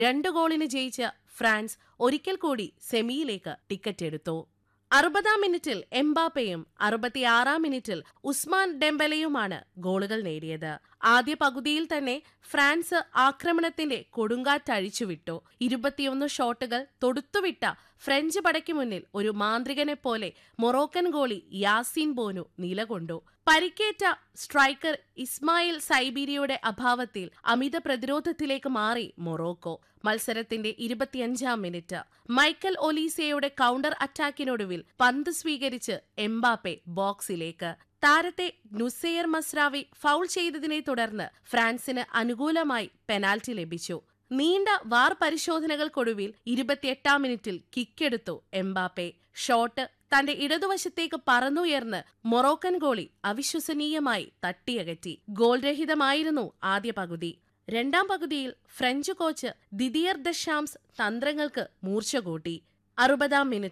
2 ഗോളിന് ജയിച്ച ഫ്രാൻസ് ഒരിക്കൽ കൂടി സെമിയിലേക്ക് ടിക്കറ്റ് എടുത്തു. 60-ാം മിനിറ്റിൽ എംബാപ്പയും 66-ാം മിനിറ്റിൽ ഉസ്മാൻ ഡെംബലയുമാണ് ഗോളുകൾ നേടിയത്. ആദ്യ പകുതിയിൽ തന്നെ ഫ്രാൻസ് ആക്രമണത്തിന്റെ കൊടുങ്കാറ്റഴിച്ചുവിട്ടു. 21 ഷോട്ടുകൾ തൊടുത്തുവിട്ട ഫ്രഞ്ച് പടയ്ക്ക് മുന്നിൽ ഒരു മാന്ത്രികനെ പോലെ മൊറോക്കൻ ഗോളി യാസീൻ ബോനു നിലകൊണ്ടു. പരിക്കേറ്റ സ്ട്രൈക്കർ ഇസ്മായിൽ സൈബീരിയയുടെ അഭാവത്തിൽ അമിത പ്രതിരോധത്തിലേക്ക് മാറി മൊറോക്കോ. മത്സരത്തിന്റെ 25-ാം മിനിറ്റ് മൈക്കൽ ഒലീസയുടെ കൗണ്ടർ അറ്റാക്കിനൊടുവിൽ പന്ത് സ്വീകരിച്ച് എംബാപ്പെ ബോക്സിലേക്ക്. താരത്തെ നുസൈർ മസ്രാവി ഫൗൾ ചെയ്തതിനെ തുടർന്ന് ഫ്രാൻസിന് അനുകൂലമായി പെനാൽറ്റി ലഭിച്ചു. നീണ്ട വാർ പരിശോധനകൾക്കൊടുവിൽ 28-ാം മിനിറ്റിൽ കിക്കെടുത്തു എംബാപ്പെ. ഷോട്ട് തന്റെ ഇടതുവശത്തേക്ക് പറന്നുയർന്ന് മൊറോക്കൻ ഗോളി അവിശ്വസനീയമായി തട്ടിയകറ്റി. ഗോൾരഹിതമായിരുന്നു ആദ്യ പകുതി. 2-ാം പകുതിയിൽ ഫ്രഞ്ച് കോച്ച് ദിദിയർ ദഷാംസ് തന്ത്രങ്ങൾക്ക് മൂർച്ച കൂട്ടി. 60-ാം മിനിറ്റ്